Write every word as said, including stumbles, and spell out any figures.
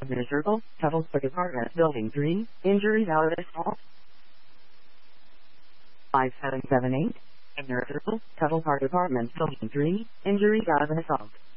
Abner Circle, Tuttle Park Apartment Building three, injuries out of assault. five seven seven eight, Abner Circle, Tuttle Park Apartment Building three, injuries out of assault.